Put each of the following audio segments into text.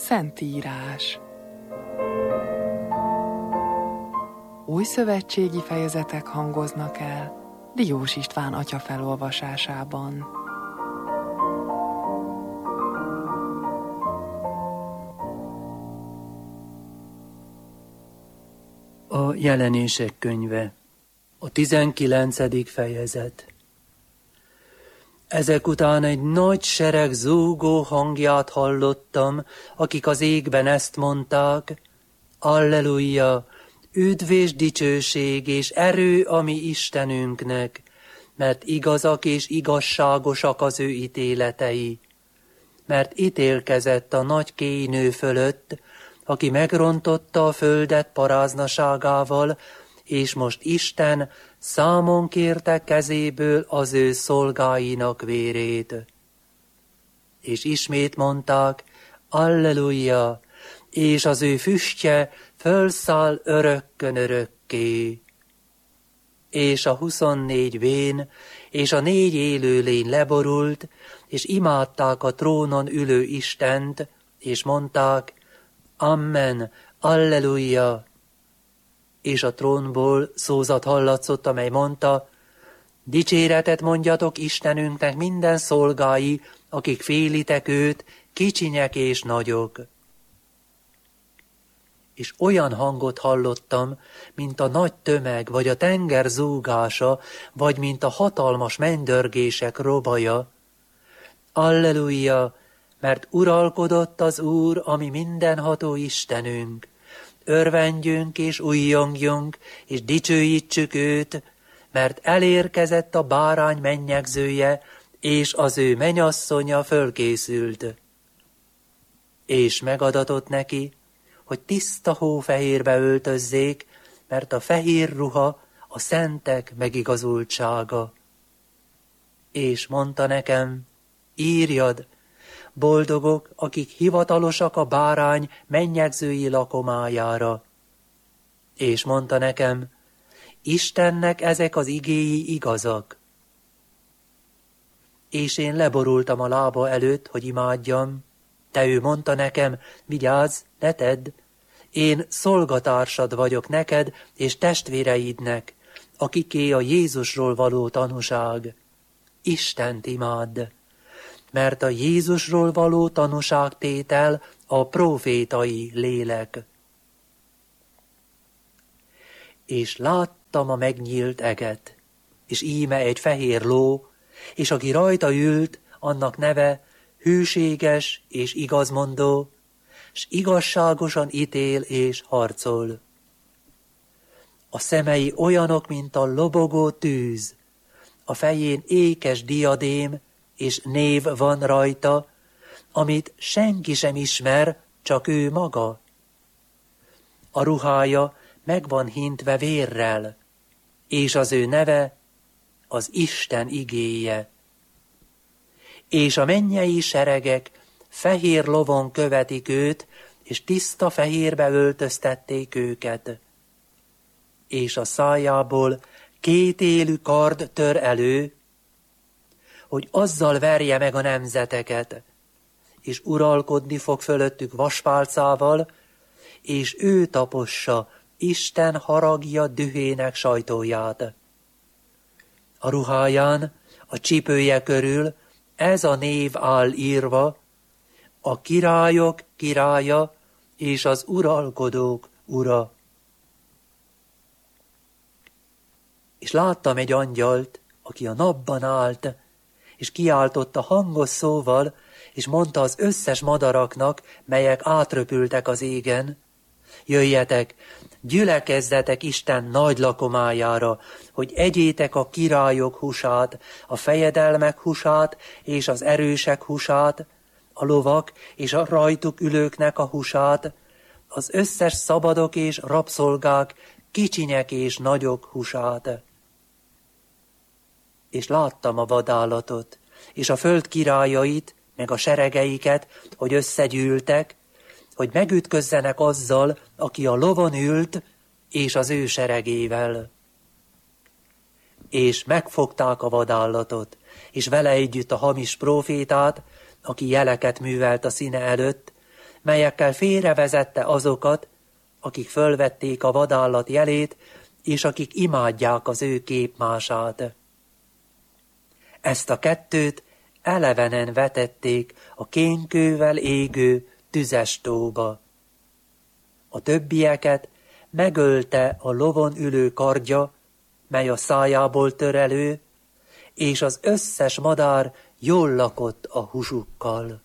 Szentírás. Új szövetségi fejezetek hangoznak el Diós István atya felolvasásában. A Jelenések könyve, a 19. fejezet. Ezek után egy nagy sereg zúgó hangját hallottam, akik az égben ezt mondták: Alleluja! Üdv és dicsőség és erő a mi Istenünknek, mert igazak és igazságosak az ő ítéletei. Mert ítélkezett a nagy kínő fölött, aki megrontotta a földet paráznaságával, és most Isten számon kérte kezéből az ő szolgáinak vérét. És ismét mondták: Alleluja! És az ő füstje fölszáll örökkön örökké. És a 24 vén és a 4 élőlény leborult, és imádták a trónon ülő Istent, és mondták: Amen, Alleluja! És a trónból szózat hallatszott, amely mondta: Dicséretet mondjatok Istenünknek minden szolgái, akik félitek őt, kicsinyek és nagyok. És olyan hangot hallottam, mint a nagy tömeg, vagy a tenger zúgása, vagy mint a hatalmas mennydörgések robaja. Alleluja! Mert uralkodott az Úr, ami mindenható Istenünk. Örvendjünk és ujjongjunk, és dicsőítsük őt, mert elérkezett a bárány mennyegzője, és az ő mennyasszonya fölkészült. És megadatott neki, hogy tiszta hófehérbe öltözzék, mert a fehér ruha a szentek megigazultsága. És mondta nekem: Írjad, boldogok, akik hivatalosak a bárány mennyegzői lakomájára. És mondta nekem: Istennek ezek az igéi igazak. És én leborultam a lába előtt, hogy imádjam, de ő mondta nekem: Vigyázz, ne tedd, én szolgatársad vagyok neked és testvéreidnek, akiké a Jézusról való tanúság. Istent imádd, mert a Jézusról való tanúságtétel a prófétai lélek. És láttam a megnyílt eget, és íme egy fehér ló, és aki rajta ült, annak neve hűséges és igazmondó, s igazságosan ítél és harcol. A szemei olyanok, mint a lobogó tűz, a fején ékes diadém, és név van rajta, amit senki sem ismer, csak ő maga. A ruhája meg van hintve vérrel, és az ő neve az Isten igéje. És a mennyei seregek fehér lovon követik őt, és tiszta fehérbe öltöztették őket. És a szájából 2 élű kard tör elő, hogy azzal verje meg a nemzeteket, és uralkodni fog fölöttük vaspálcával, és ő tapossa Isten haragja dühének sajtóját. A ruháján, a csipője körül ez a név áll írva: a királyok királya és az uralkodók ura. És láttam egy angyalt, aki a napban állt, és kiáltotta hangos szóval, és mondta az összes madaraknak, melyek átröpültek az égen: Jöjjetek, gyülekezzetek Isten nagy lakomájára, hogy egyétek a királyok húsát, a fejedelmek húsát és az erősek húsát, a lovak és a rajtuk ülőknek a húsát, az összes szabadok és rabszolgák, kicsinyek és nagyok húsát. És láttam a vadállatot, és a föld királyait, meg a seregeiket, hogy összegyűltek, hogy megütközzenek azzal, aki a lovon ült, és az ő seregével. És megfogták a vadállatot, és vele együtt a hamis prófétát, aki jeleket művelt a színe előtt, melyekkel félrevezette azokat, akik fölvették a vadállat jelét, és akik imádják az ő képmását. Ezt a kettőt elevenen vetették a kénkővel égő tüzes tóba. A többieket megölte a lovon ülő kardja, mely a szájából tör elő, és az összes madár jól lakott a húsukkal.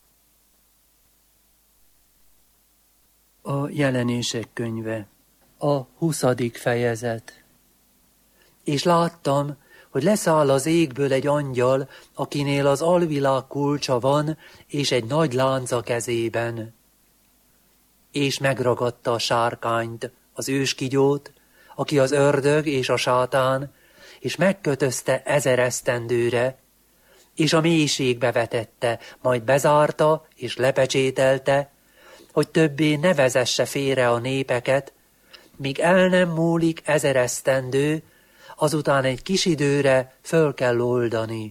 A Jelenések könyve, a 20. fejezet. És láttam, hogy leszáll az égből egy angyal, akinél az alvilág kulcsa van, és egy nagy lánc a kezében. És megragadta a sárkányt, az őskigyót, aki az ördög és a sátán, és megkötözte 1000 esztendőre, és a mélységbe vetette, majd bezárta és lepecsételte, hogy többé ne vezesse félre a népeket, míg el nem múlik 1000 esztendő, azután egy kis időre föl kell oldani.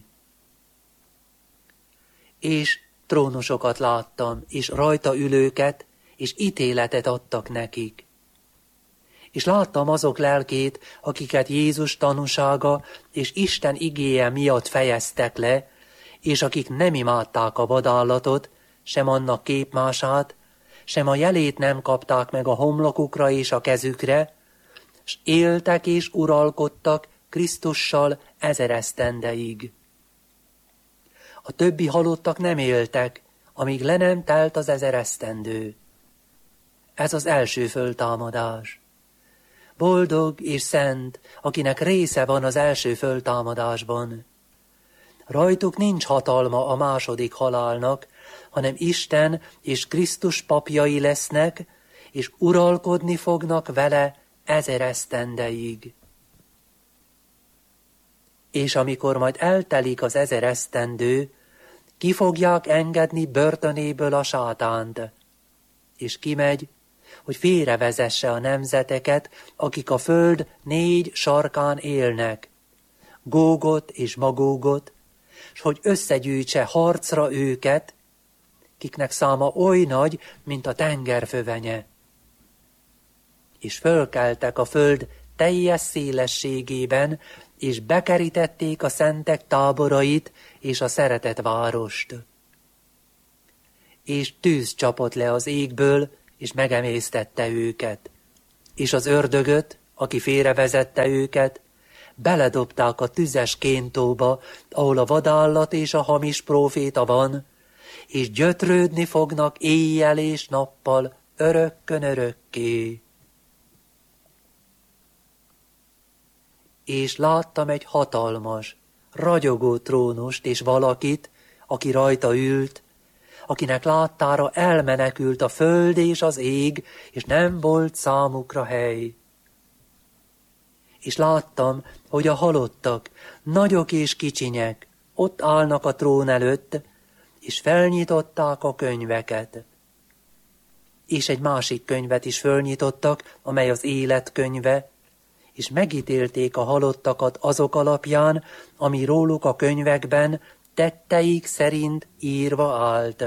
És trónusokat láttam, és rajta ülőket, és ítéletet adtak nekik. És láttam azok lelkét, akiket Jézus tanúsága és Isten igéje miatt fejeztek le, és akik nem imádták a vadállatot, sem annak képmását, sem a jelét nem kapták meg a homlokukra és a kezükre, s éltek és uralkodtak Krisztussal 1000 esztendeig. A többi halottak nem éltek, amíg le nem telt az 1000 esztendő. Ez az első föltámadás. Boldog és szent, akinek része van az első föltámadásban. Rajtuk nincs hatalma a második halálnak, hanem Isten és Krisztus papjai lesznek, és uralkodni fognak vele 1000 esztendeig. És amikor majd eltelik az 1000 esztendő, ki fogják engedni börtönéből a sátánt, és kimegy, hogy félrevezesse a nemzeteket, akik a föld 4 sarkán élnek, Gógot és Magógot, s hogy összegyűjtse harcra őket, kiknek száma oly nagy, mint a tenger fövenye. És fölkeltek a föld teljes szélességében, és bekerítették a szentek táborait és a szeretet várost. És tűz csapott le az égből, és megemésztette őket. És az ördögöt, aki félrevezette őket, beledobták a tüzes kéntóba, ahol a vadállat és a hamis próféta van, és gyötrődni fognak éjjel és nappal, örökkön örökké. És láttam egy hatalmas, ragyogó trónust és valakit, aki rajta ült, akinek láttára elmenekült a föld és az ég, és nem volt számukra hely. És láttam, hogy a halottak, nagyok és kicsinyek, ott állnak a trón előtt, és felnyitották a könyveket. És egy másik könyvet is fölnyitottak, amely az élet könyve, és megítélték a halottakat azok alapján, ami róluk a könyvekben tetteik szerint írva állt.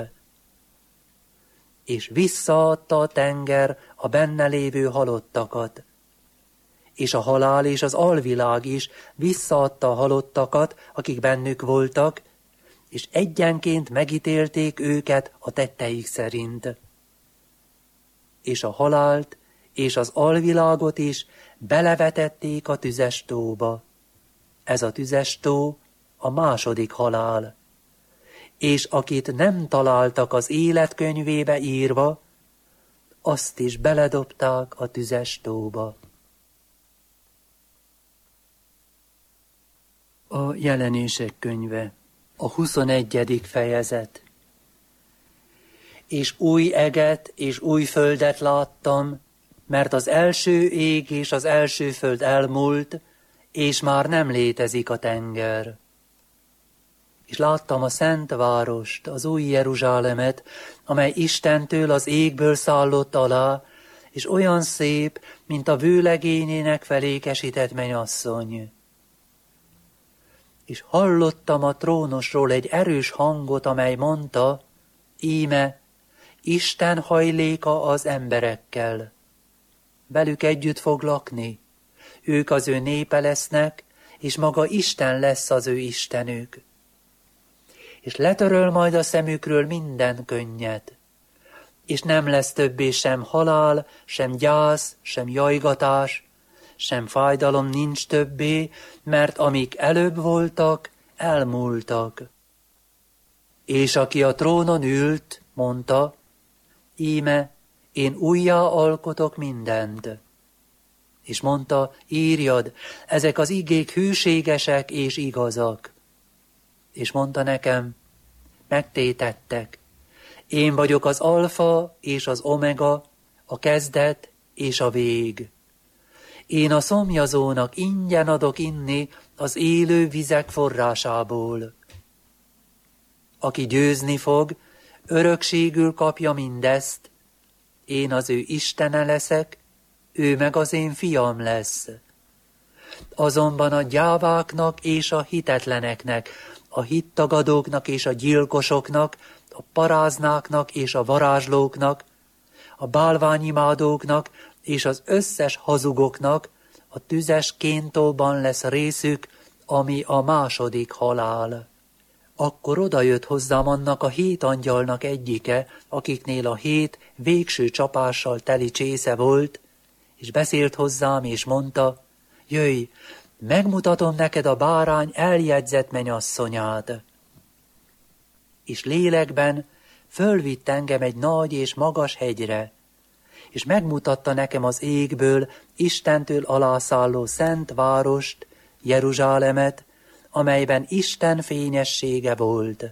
És visszaadta a tenger a benne lévő halottakat. És a halál és az alvilág is visszaadta a halottakat, akik bennük voltak, és egyenként megítélték őket a tetteik szerint. És a halált és az alvilágot is belevetették a tüzes tóba. Ez a tüzes tó a második halál. És akit nem találtak az életkönyvébe írva, azt is beledobták a tüzes tóba. A Jelenések könyve, a 21. fejezet. És új eget és új földet láttam, mert az első ég és az első föld elmúlt, és már nem létezik a tenger. És láttam a szent várost, az új Jeruzsálemet, amely Istentől az égből szállott alá, és olyan szép, mint a vőlegényének felékesített mennyasszony. És hallottam a trónosról egy erős hangot, amely mondta, íme, Isten hajléka az emberekkel. Velük együtt fog lakni, ők az ő népe lesznek, és maga Isten lesz az ő Istenük. És letöröl majd a szemükről minden könnyet, és nem lesz többé sem halál, sem gyász, sem jajgatás, sem fájdalom nincs többé, mert amik előbb voltak, elmúltak. És aki a trónon ült, mondta, íme, én újjá alkotok mindent. És mondta, írjad, ezek az igék hűségesek és igazak. És mondta nekem, megtétettek, én vagyok az alfa és az omega, a kezdet és a vég. Én a szomjazónak ingyen adok inni az élő vizek forrásából. Aki győzni fog, örökségül kapja mindezt, én az ő Istene leszek, ő meg az én fiam lesz. Azonban a gyáváknak és a hitetleneknek, a hittagadóknak és a gyilkosoknak, a paráznáknak és a varázslóknak, a bálványimádóknak és az összes hazugoknak a tüzes kéntóban lesz részük, ami a második halál. Akkor odajött hozzám annak a 7 angyalnak egyike, akiknél a 7 végső csapással teli csésze volt, és beszélt hozzám, és mondta, jöjj, megmutatom neked a bárány eljegyzett mennyasszonyát. És lélekben fölvitt engem egy nagy és magas hegyre, és megmutatta nekem az égből Istentől alászálló szent várost, Jeruzsálemet, amelyben Isten fényessége volt.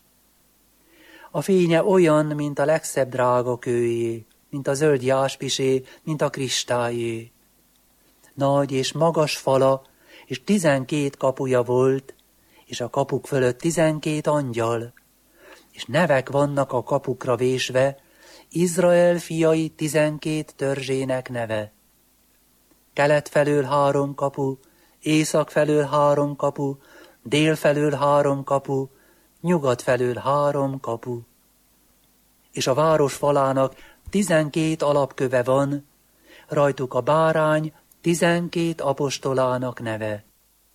A fénye olyan, mint a legszebb drágakőjé, mint a zöld jáspisé, mint a kristályé. Nagy és magas fala, és 12 kapuja volt, és a kapuk fölött 12 angyal, és nevek vannak a kapukra vésve, Izrael fiai 12 törzsének neve. Kelet felől 3 kapu, észak felől 3 kapu, dél felől 3 kapu, nyugat felől 3 kapu. És a város falának 12 alapköve van, rajtuk a bárány 12 apostolának neve.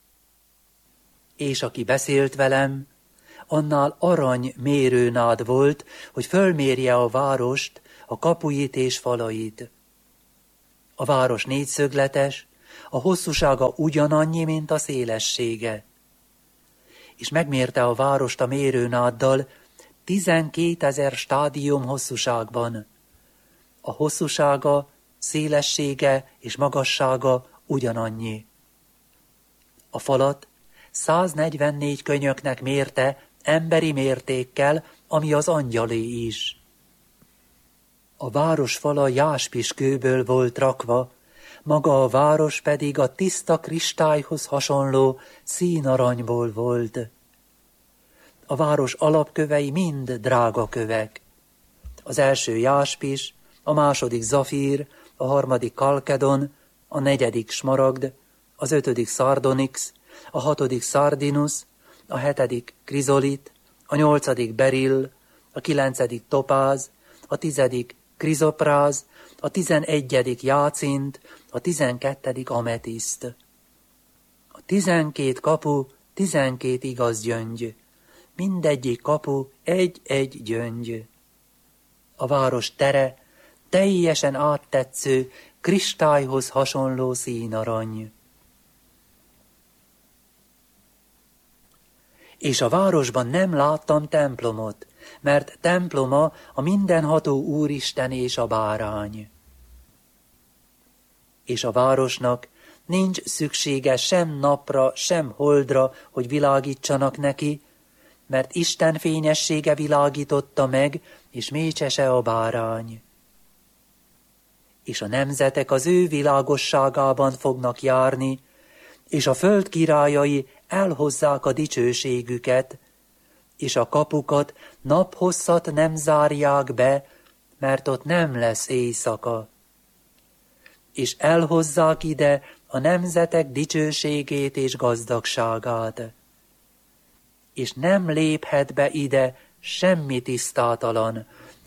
És aki beszélt velem, annál arany mérőnád volt, hogy fölmérje a várost, a kapuit és falait. A város 4 szögletes, a hosszúsága ugyanannyi, mint a szélessége. És megmérte a várost a mérőnáddal 12 000 stádium hosszúságban. A hosszúsága, szélessége és magassága ugyanannyi. A falat 144 könyöknek mérte emberi mértékkel, ami az angyalé is. A város fala jáspiskőből volt rakva, maga a város pedig a tiszta kristályhoz hasonló színaranyból volt. A város alapkövei mind drága kövek. Az első jáspis, a második zafír, a harmadik kalkedon, a negyedik smaragd, az 5. szardonix, a 6. szardinus, a 7. krizolit, a 8. berill, a 9. topáz, a 10. krizopráz, a 11. jácint, a 12. ametiszt. A 12 kapu 12 igaz gyöngy, mindegyik kapu egy-egy gyöngy. A város tere teljesen áttetsző, kristályhoz hasonló színarany. És a városban nem láttam templomot, mert temploma a mindenható Úristen és a bárány. És a városnak nincs szüksége sem napra, sem holdra, hogy világítsanak neki, mert Isten fényessége világította meg, és mécsese a bárány. És a nemzetek az ő világosságában fognak járni, és a föld királyai elhozzák a dicsőségüket, és a kapukat naphosszat nem zárják be, mert ott nem lesz éjszaka. És elhozzák ide a nemzetek dicsőségét és gazdagságát. És nem léphet be ide semmi tisztátalan,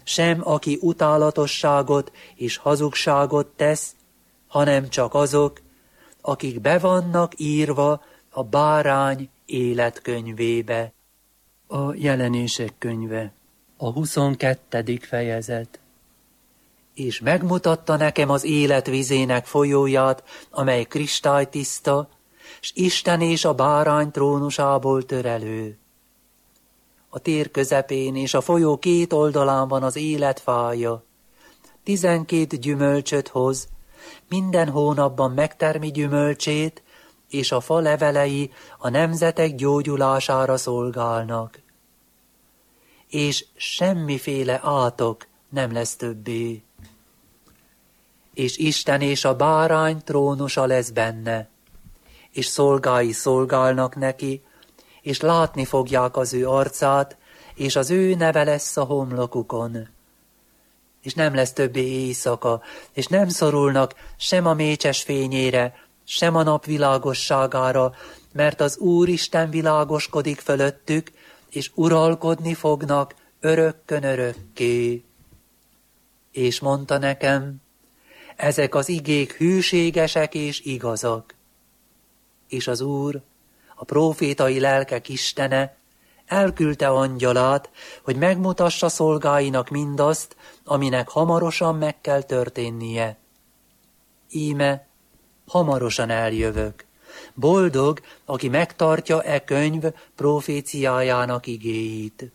sem aki utálatosságot és hazugságot tesz, hanem csak azok, akik be vannak írva a bárány életkönyvébe. A Jelenések könyve, a 22. fejezet. És megmutatta nekem az élet vizének folyóját, amely kristálytiszta, s Isten és a bárány trónusából tör elő. A tér közepén és a folyó két oldalán van az élet fája. 12 gyümölcsöt hoz, minden hónapban megtermi gyümölcsét, és a fa levelei a nemzetek gyógyulására szolgálnak. És semmiféle átok nem lesz többé. És Isten és a bárány trónusa lesz benne, és szolgái szolgálnak neki, és látni fogják az ő arcát, és az ő neve lesz a homlokukon. És nem lesz többé éjszaka, és nem szorulnak sem a mécses fényére, sem a nap világosságára, mert az Úristen világoskodik fölöttük, és uralkodni fognak örökkön örökké. És mondta nekem, ezek az igék hűségesek és igazak. És az Úr, a prófétai lelkek Istene, elküldte angyalát, hogy megmutassa szolgáinak mindazt, aminek hamarosan meg kell történnie. Íme, hamarosan eljövök. Boldog, aki megtartja e könyv proféciájának igéit.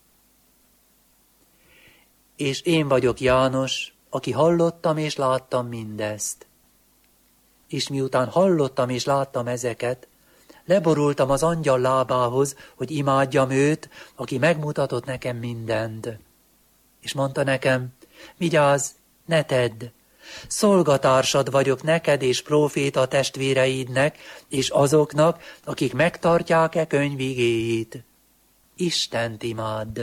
És én vagyok János, aki hallottam és láttam mindezt. És miután hallottam és láttam ezeket, leborultam az angyal lábához, hogy imádjam őt, aki megmutatott nekem mindent. És mondta nekem, vigyázz, ne tedd, szolgatársad vagyok neked és próféta testvéreidnek, és azoknak, akik megtartják e könyv igéjét. Istent imádd.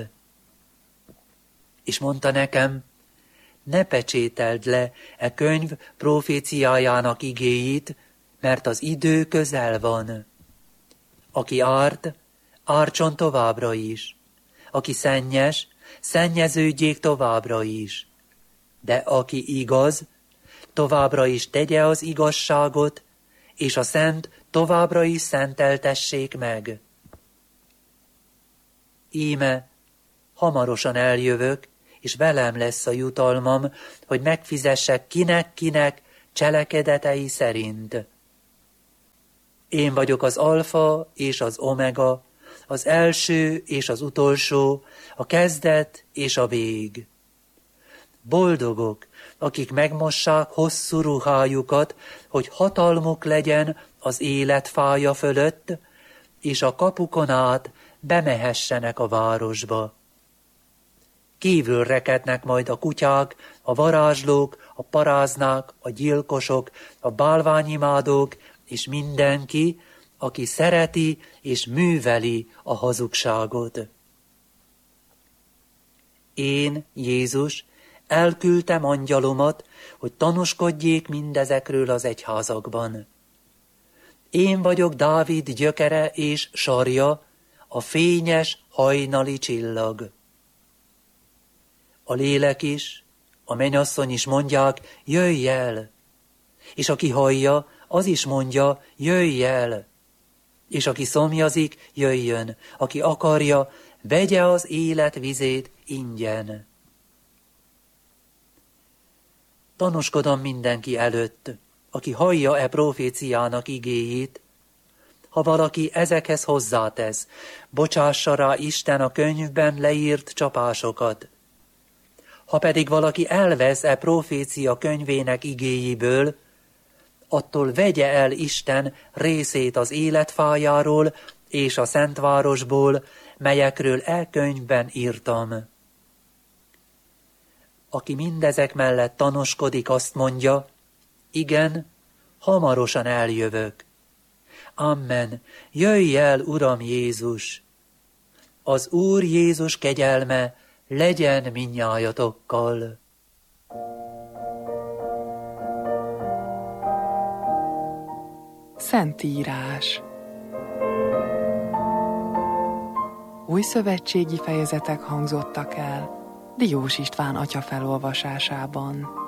És mondta nekem, ne pecsételd le e könyv proféciájának igéit, mert az idő közel van. Aki árt, ártson továbbra is. Aki szennyes, szennyeződjék továbbra is. De aki igaz, továbbra is tegye az igazságot, és a szent továbbra is szenteltessék meg. Íme, hamarosan eljövök, és velem lesz a jutalmam, hogy megfizessek kinek-kinek cselekedetei szerint. Én vagyok az alfa és az omega, az első és az utolsó, a kezdet és a vég. Boldogok, akik megmossák hosszú ruhájukat, hogy hatalmuk legyen az élet fája fölött, és a kapukon át bemehessenek a városba. Kívül rekednek majd a kutyák, a varázslók, a paráznák, a gyilkosok, a bálványimádók, és mindenki, aki szereti és műveli a hazugságot. Én, Jézus, elküldtem angyalomat, hogy tanúskodjék mindezekről az egyházakban. Én vagyok Dávid gyökere és sarja, a fényes hajnali csillag. A lélek is, a mennyasszony is mondják, jöjj el! És aki hallja, az is mondja, jöjj el! És aki szomjazik, jöjjön, aki akarja, vegye az élet vizét ingyen. Tanúskodom mindenki előtt, aki hallja e proféciának igéjét, ha valaki ezekhez hozzátesz, bocsássa rá Isten a könyvben leírt csapásokat. Ha pedig valaki elvesz e profécia könyvének igéjéből, attól vegye el Isten részét az életfájáról és a Szentvárosból, melyekről e könyvben írtam. Aki mindezek mellett tanúskodik, azt mondja, igen, hamarosan eljövök. Amen, jöjj el, Uram Jézus! Az Úr Jézus kegyelme legyen mindnyájatokkal. Szentírás. Újszövetségi fejezetek hangzottak el Diós István atya felolvasásában.